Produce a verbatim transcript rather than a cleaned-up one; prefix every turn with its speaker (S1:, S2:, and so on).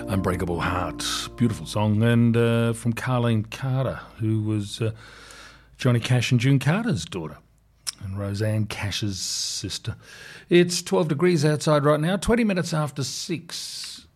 S1: Unbreakable Heart, beautiful song, and uh, from Carleen Carter, who was uh, Johnny Cash and June Carter's daughter, and Roseanne Cash's sister. It's twelve degrees outside right now, twenty minutes after six.